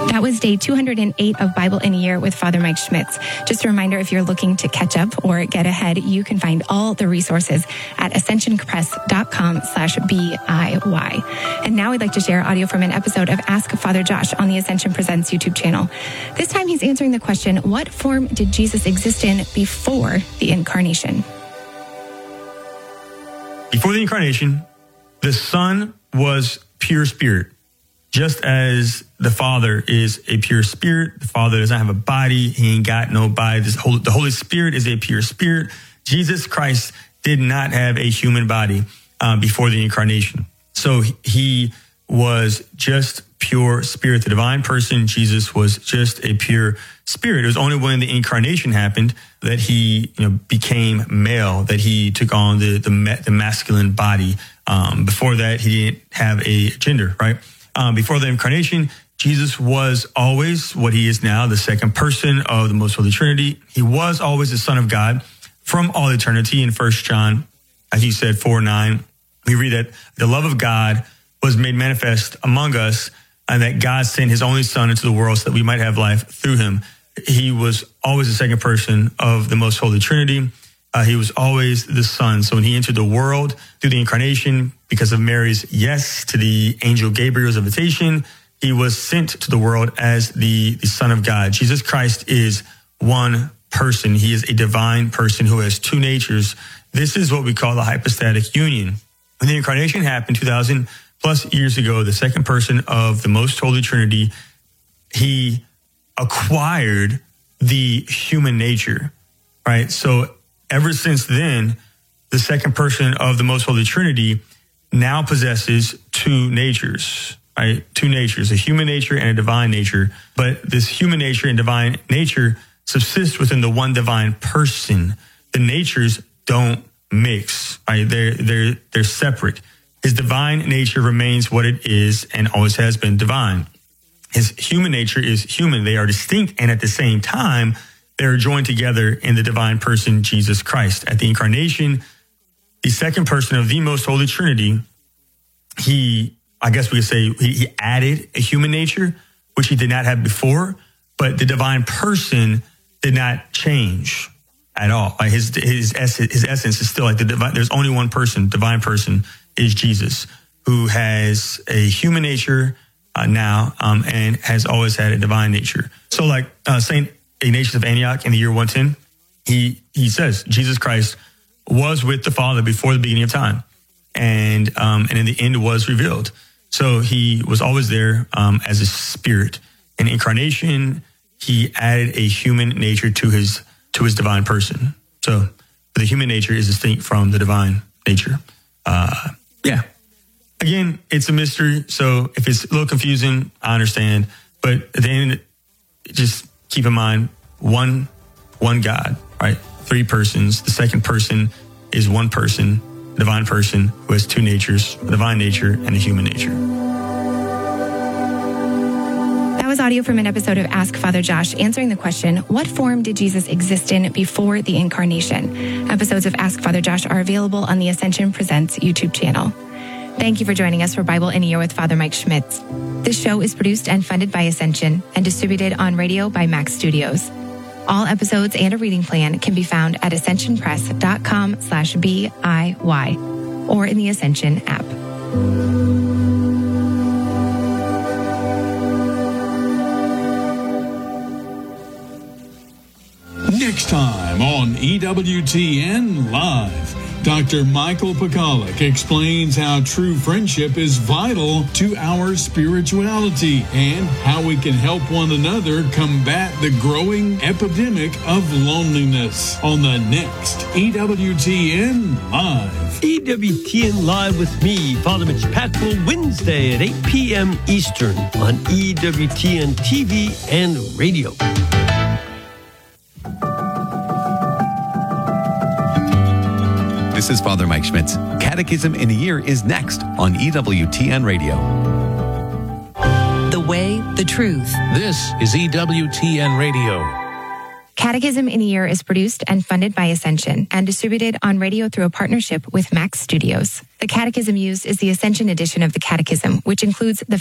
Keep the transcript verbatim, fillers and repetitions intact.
That was day two hundred eight of Bible in a Year with Father Mike Schmitz. Just a reminder, if you're looking to catch up or get ahead, you can find all the resources at ascensionpress.com slash B-I-Y. And now we'd like to share audio from an episode of Ask Father Josh on the Ascension Presents YouTube channel. This time he's answering the question, what form did Jesus exist in before the incarnation? Before the incarnation, the Son was pure spirit. Just as the Father is a pure spirit, the Father doesn't have a body. He ain't got no body. This Holy, the Holy Spirit is a pure spirit. Jesus Christ did not have a human body uh, before the incarnation. So he was just pure spirit. The divine person, Jesus, was just a pure spirit. It was only when the incarnation happened that he, you know, became male, that he took on the the, the masculine body. Um, before that, he didn't have a gender, right? Um, before the incarnation, Jesus was always what he is now, the second person of the Most Holy Trinity. He was always the Son of God from all eternity. In First John, as you said, four nine, we read that the love of God was made manifest among us, and that God sent his only Son into the world so that we might have life through him. He was always the second person of the Most Holy Trinity. Uh, he was always the Son. So when he entered the world through the incarnation, because of Mary's yes to the angel Gabriel's invitation, he was sent to the world as the, the Son of God. Jesus Christ is one person. He is a divine person who has two natures. This is what we call the hypostatic union. When the incarnation happened two thousand plus years ago, the second person of the Most Holy Trinity, he acquired the human nature, right? So ever since then, the second person of the Most Holy Trinity now possesses two natures, right? Two natures, a human nature and a divine nature. But this human nature and divine nature subsist within the one divine person. The natures don't mix, right? They're, they're, they're separate. His divine nature remains what it is and always has been, divine. His human nature is human. They are distinct, and at the same time, they're joined together in the divine person, Jesus Christ. At the incarnation, the second person of the Most Holy Trinity, he, I guess we could say, he, he added a human nature, which he did not have before, but the divine person did not change at all. Like his, his, his essence is still like the divine. There's only one person, divine person is Jesus, who has a human nature uh, now um, and has always had a divine nature. So like uh, Saint Ignatius of Antioch in the year one ten, he he says Jesus Christ was with the Father before the beginning of time, and um, and in the end was revealed. So he was always there um, as a spirit. In incarnation, he added a human nature to his to his divine person. So the human nature is distinct from the divine nature. Uh, yeah. Again, it's a mystery. So if it's a little confusing, I understand. But at the end, just keep in mind, one, one God, right? Three persons. The second person is one person, divine person, who has two natures, a divine nature and a human nature. That was audio from an episode of Ask Father Josh, answering the question, what form did Jesus exist in before the incarnation? Episodes of Ask Father Josh are available on the Ascension Presents YouTube channel. Thank you for joining us for Bible in a Year with Father Mike Schmitz. This show is produced and funded by Ascension and distributed on radio by Max Studios. All episodes and a reading plan can be found at ascensionpress.com slash B-I-Y or in the Ascension app. Next time on E W T N Live, Doctor Michael Pekalik explains how true friendship is vital to our spirituality and how we can help one another combat the growing epidemic of loneliness on the next E W T N Live. E W T N Live with me, Father Mitch Patwell, Wednesday at eight p.m. Eastern on E W T N T V and radio. This is Father Mike Schmitz. Catechism in a Year is next on E W T N Radio. The way, the truth. This is E W T N Radio. Catechism in a Year is produced and funded by Ascension and distributed on radio through a partnership with Max Studios. The catechism used is the Ascension edition of the Catechism, which includes the